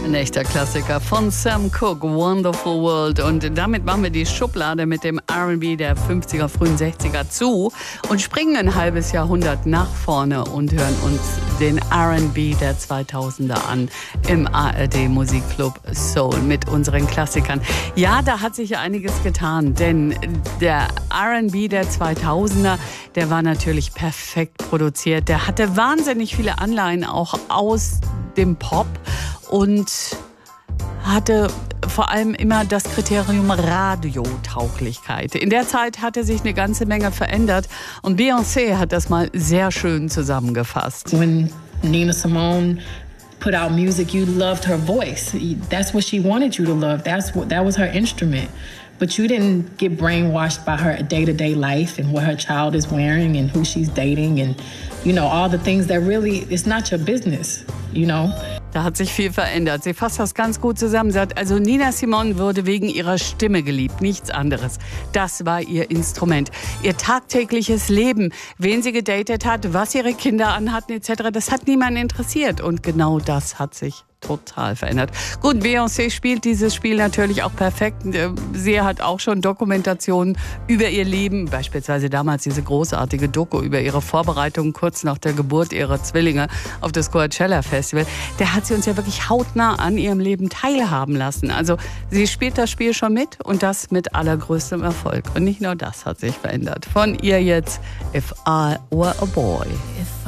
Ein echter Klassiker von Sam Cooke, Wonderful World. Und damit machen wir die Schublade mit dem R&B der 50er, frühen 60er zu und springen ein halbes Jahrhundert nach vorne und hören uns den R&B der 2000er an im ARD Musikclub Soul mit unseren Klassikern. Ja, da hat sich ja einiges getan, denn der R&B der 2000er, der war natürlich perfekt produziert. Der hatte wahnsinnig viele Anleihen auch aus dem Pop und hatte vor allem immer das Kriterium Radiotauglichkeit. In der Zeit hatte sich eine ganze Menge verändert und Beyoncé hat das mal sehr schön zusammengefasst. When Nina Simone put out music, you loved her voice. That's what she wanted you to love. That was her instrument. But you didn't get brainwashed by her day-to-day life and what her child is wearing and who she's dating and, you know, all the things that really, it's not your business, you know. Da hat sich viel verändert. Sie fasst das ganz gut zusammen. Sie sagt, also Nina Simone wurde wegen ihrer Stimme geliebt, nichts anderes. Das war ihr Instrument. Ihr tagtägliches Leben, wen sie gedatet hat, was ihre Kinder anhatten etc., das hat niemanden interessiert. Und genau das hat sich total verändert. Gut, Beyoncé spielt dieses Spiel natürlich auch perfekt. Sie hat auch schon Dokumentationen über ihr Leben, beispielsweise damals diese großartige Doku über ihre Vorbereitung kurz nach der Geburt ihrer Zwillinge auf das Coachella Festival. Der hat sie uns ja wirklich hautnah an ihrem Leben teilhaben lassen. Also sie spielt das Spiel schon mit und das mit allergrößtem Erfolg. Und nicht nur das hat sich verändert. Von ihr jetzt If I Were a Boy.